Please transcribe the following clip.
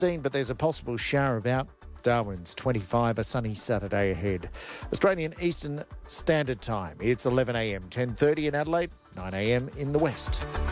16, but there's a possible shower about. Darwin's 25, a sunny Saturday ahead. Australian Eastern Standard Time. It's 11 a.m, 10:30 in Adelaide, 9 a.m. in the West.